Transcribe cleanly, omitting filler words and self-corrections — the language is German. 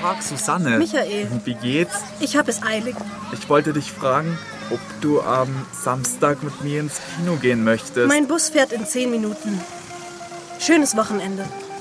Tag, Susanne. Michael. Wie geht's? Ich habe es eilig. Ich wollte dich fragen, ob du am Samstag mit mir ins Kino gehen möchtest. Mein Bus fährt in 10 Minuten. Schönes Wochenende.